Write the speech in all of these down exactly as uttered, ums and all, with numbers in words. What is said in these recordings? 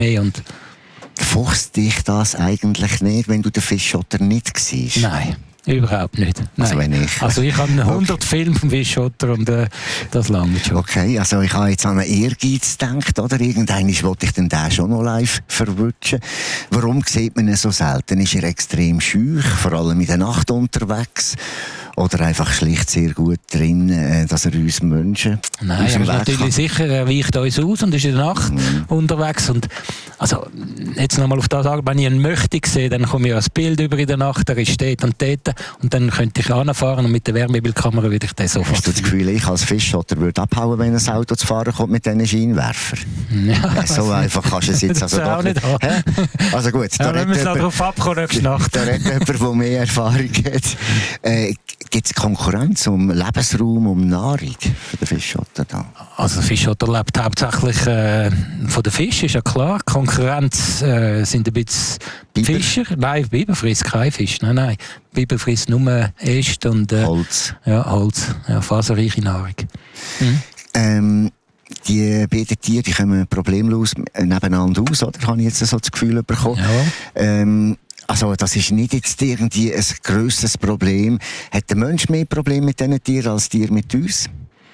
mehr. Und fuchst dich das eigentlich nicht, wenn du den Fischotter nicht siehst? Nein. Überhaupt nicht. Nein. Also, wenn ich, also ich habe hundert okay. Filme vom Fischotter und äh, das lange schon. Okay, also ich habe jetzt an einen Ehrgeiz gedacht, oder? Irgendwann wollte ich den schon noch live verwutschen. Warum sieht man ihn so selten? Ist er extrem schüch, vor allem in der Nacht unterwegs? Oder einfach schlicht sehr gut drin, dass er uns Menschen... Nein, er ist natürlich kann. sicher, er weicht uns aus und ist in der Nacht mhm. unterwegs. Und also, jetzt nochmal auf das sagen, wenn ich ihn möchte sehen, dann komme ich ein Bild über in der Nacht, er ist dort und dort, und dann könnte ich anfahren und mit der Wärmebildkamera würde ich den sofort... Hast du das Gefühl, ich als Fischotter würde abhauen, wenn ein Auto zu fahren kommt mit diesen Scheinwerfern? Ja, ja, so einfach kannst du es jetzt also doch nicht haben. Also gut, da ja, wir müssen darauf abkommen nächste Nacht. Da redet jemand, der mehr Erfahrung hat. Äh, Gibt es Konkurrenz um Lebensraum, um Nahrung für den Fischotter da? Also der Fischotter lebt hauptsächlich äh, von den Fischen, ist ja klar. Konkurrenz äh, sind ein bisschen Biber? Fischer. Nein, Biber frisst kein Fisch. Nein, nein. Biber frisst nur Äste und äh, Holz. Ja, Holz. Ja, faserreiche Nahrung. Mhm. Ähm, die beiden Tiere, die kommen problemlos nebeneinander aus, oder? Habe ich jetzt so das Gefühl bekommen. Ja. Ähm, Also, das ist nicht jetzt irgendwie ein grosses Problem. Hat der Mensch mehr Probleme mit diesen Tieren als Tiere mit uns?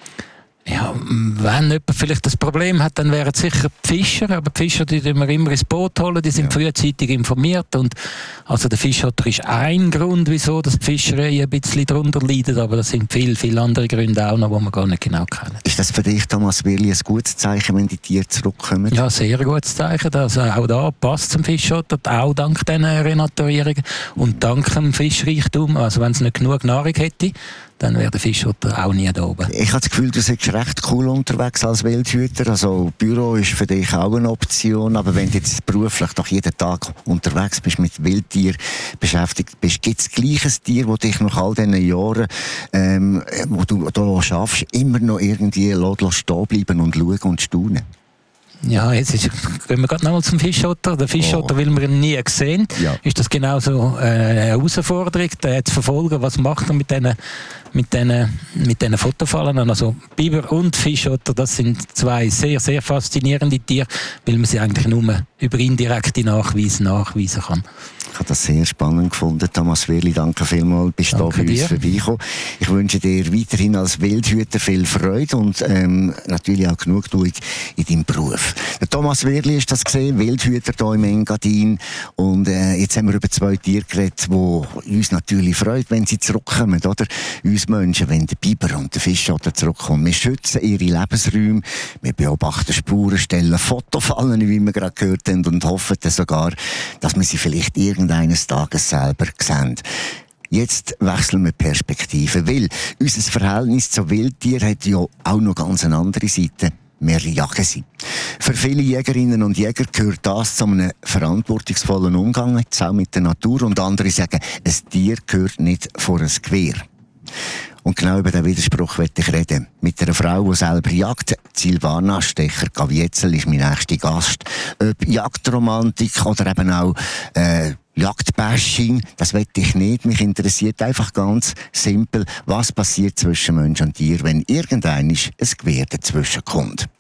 Ja, wenn jemand vielleicht das Problem hat, dann wären es sicher die Fischer. Aber die Fischer, die wir immer ins Boot holen, die sind ja. frühzeitig informiert. Und also der Fischotter ist ein Grund, wieso das die Fischerei ein bisschen darunter leidet. Aber das sind viele, viele andere Gründe auch noch, die wir gar nicht genau kennen. Ist das für dich, Thomas Wirli, ein gutes Zeichen, wenn die Tiere zurückkommen? Ja, sehr gutes Zeichen. Also auch da passt zum Fischotter, auch dank diesen Renaturierungen und dank dem Fischreichtum. Also wenn es nicht genug Nahrung hätte, dann wäre der Fischotter auch nie da oben. Ich habe das Gefühl, du bist recht cool unterwegs als Wildhüter. Also Büro ist für dich auch eine Option, aber wenn du jetzt beruflich doch jeden Tag unterwegs bist, mit Wildtieren beschäftigt bist, gibt es gleich ein Tier, das dich nach all diesen Jahren, ähm, wo du da schaffst, immer noch irgendwie stehen bleiben und schauen und staunen? Ja, jetzt ist, gehen wir gerade nochmal zum Fischotter. Der Fischotter, oh. weil wir ihn nie gesehen, ja. ist das genauso äh, eine Herausforderung, den zu verfolgen. Was macht er mit diesen mit diesen mit diesen Fotofallen? Also Biber und Fischotter, das sind zwei sehr, sehr faszinierende Tiere, weil man sie eigentlich nur über indirekte Nachweise nachweisen kann. Ich habe das sehr spannend gefunden. Thomas Wirli, danke vielmals, bist du bei uns vorbeigekommen. Ich wünsche dir weiterhin als Wildhüter viel Freude und ähm, natürlich auch Genugtuung in deinem Beruf. Der Thomas Wirli ist das gesehen, Wildhüter hier im Engadin. Und äh, jetzt haben wir über zwei Tiere geredet, die uns natürlich freuen, wenn sie zurückkommen, oder? Uns Menschen, wenn der Biber und der Fischotter zurückkommen. Wir schützen ihre Lebensräume, wir beobachten Spuren, stellen Fotofallen, wie wir gerade gehört haben, und hoffen dann sogar, dass wir sie vielleicht irgendwann eines Tages selber sehen. Jetzt wechseln wir Perspektive, weil unser Verhältnis zu Wildtieren hat ja auch noch ganz eine andere Seite. Wir jagen sie. Für viele Jägerinnen und Jäger gehört das zu einem verantwortungsvollen Umgang, jetzt auch mit der Natur. Und andere sagen, ein Tier gehört nicht vor ein Gewehr. Und genau über diesen Widerspruch möchte ich reden. Mit einer Frau, die selber jagt. Silvana Stecher-Gavietzel ist mein nächster Gast. Ob Jagdromantik oder eben auch äh, Jagdbashing, das will ich nicht. Mich interessiert einfach ganz simpel, was passiert zwischen Mensch und Tier, wenn irgendein ein Gewehr dazwischen kommt.